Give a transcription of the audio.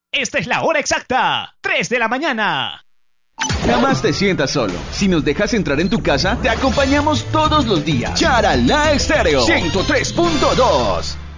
Esta es la hora exacta, 3 de la mañana. Jamás te sientas solo. Si nos dejas entrar en tu casa, te acompañamos todos los días. Charalá Estéreo 103.2.